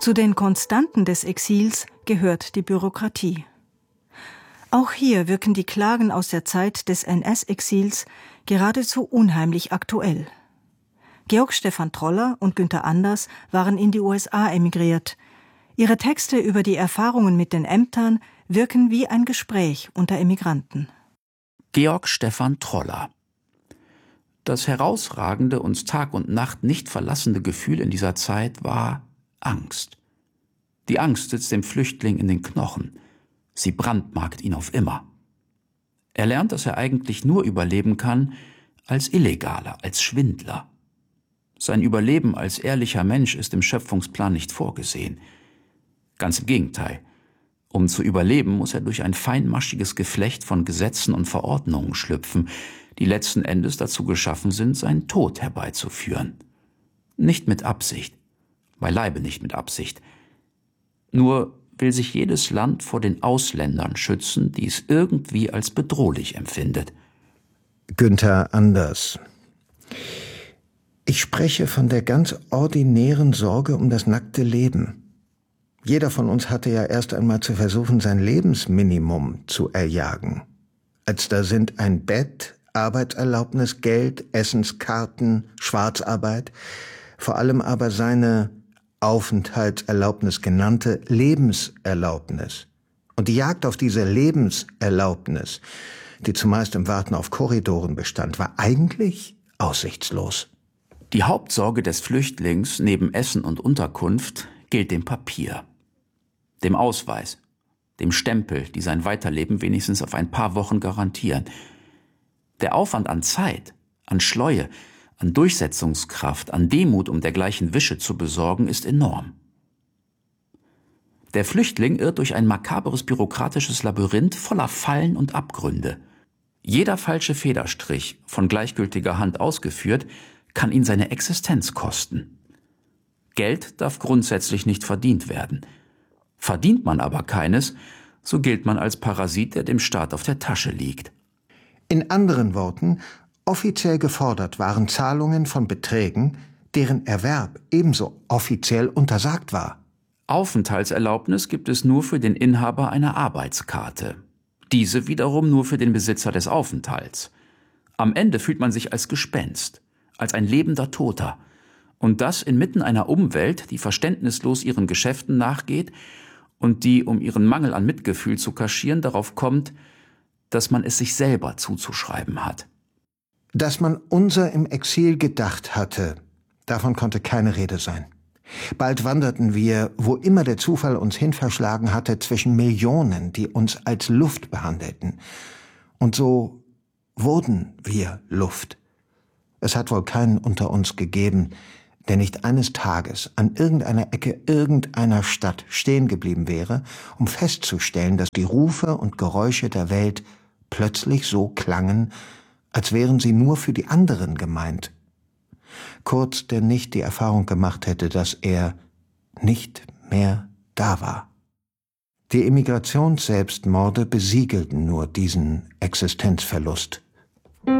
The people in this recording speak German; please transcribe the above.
Zu den Konstanten des Exils gehört die Bürokratie. Auch hier wirken die Klagen aus der Zeit des NS-Exils geradezu unheimlich aktuell. Georg Stephan Troller und Günther Anders waren in die USA emigriert. Ihre Texte über die Erfahrungen mit den Ämtern wirken wie ein Gespräch unter Emigranten. Georg Stephan Troller. Das herausragende, uns Tag und Nacht nicht verlassende Gefühl in dieser Zeit war Angst. Die Angst sitzt dem Flüchtling in den Knochen. Sie brandmarkt ihn auf immer. Er lernt, dass er eigentlich nur überleben kann als Illegaler, als Schwindler. Sein Überleben als ehrlicher Mensch ist im Schöpfungsplan nicht vorgesehen. Ganz im Gegenteil. Um zu überleben, muss er durch ein feinmaschiges Geflecht von Gesetzen und Verordnungen schlüpfen, die letzten Endes dazu geschaffen sind, seinen Tod herbeizuführen. Nicht mit Absicht, beileibe nicht mit Absicht. Nur will sich jedes Land vor den Ausländern schützen, die es irgendwie als bedrohlich empfindet. Günther Anders. Ich spreche von der ganz ordinären Sorge um das nackte Leben. Jeder von uns hatte ja erst einmal zu versuchen, sein Lebensminimum zu erjagen. Als da sind ein Bett, Arbeitserlaubnis, Geld, Essenskarten, Schwarzarbeit, vor allem aber seine Aufenthaltserlaubnis genannte Lebenserlaubnis. Und die Jagd auf diese Lebenserlaubnis, die zumeist im Warten auf Korridoren bestand, war eigentlich aussichtslos. Die Hauptsorge des Flüchtlings neben Essen und Unterkunft gilt dem Papier, dem Ausweis, dem Stempel, die sein Weiterleben wenigstens auf ein paar Wochen garantieren. Der Aufwand an Zeit, an Schleue, an Durchsetzungskraft, an Demut, um dergleichen Wische zu besorgen, ist enorm. Der Flüchtling irrt durch ein makabres bürokratisches Labyrinth voller Fallen und Abgründe. Jeder falsche Federstrich, von gleichgültiger Hand ausgeführt, kann ihn seine Existenz kosten. Geld darf grundsätzlich nicht verdient werden. Verdient man aber keines, so gilt man als Parasit, der dem Staat auf der Tasche liegt. In anderen Worten, offiziell gefordert waren Zahlungen von Beträgen, deren Erwerb ebenso offiziell untersagt war. Aufenthaltserlaubnis gibt es nur für den Inhaber einer Arbeitskarte. Diese wiederum nur für den Besitzer des Aufenthalts. Am Ende fühlt man sich als Gespenst, als ein lebender Toter. Und das inmitten einer Umwelt, die verständnislos ihren Geschäften nachgeht und die, um ihren Mangel an Mitgefühl zu kaschieren, darauf kommt, dass man es sich selber zuzuschreiben hat. Dass man unser im Exil gedacht hatte, davon konnte keine Rede sein. Bald wanderten wir, wo immer der Zufall uns hin verschlagen hatte, zwischen Millionen, die uns als Luft behandelten. Und so wurden wir Luft. Es hat wohl keinen unter uns gegeben, der nicht eines Tages an irgendeiner Ecke irgendeiner Stadt stehen geblieben wäre, um festzustellen, dass die Rufe und Geräusche der Welt plötzlich so klangen, als wären sie nur für die anderen gemeint. Kurz, der nicht die Erfahrung gemacht hätte, dass er nicht mehr da war. Die Emigrationsselbstmorde besiegelten nur diesen Existenzverlust.